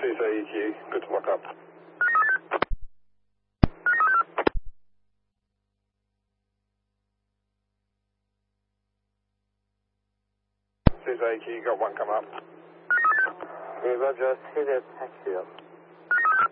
CSAEQ, good to lock up. CSAEQ, got one coming up. Okay, Roger, see the taxi up.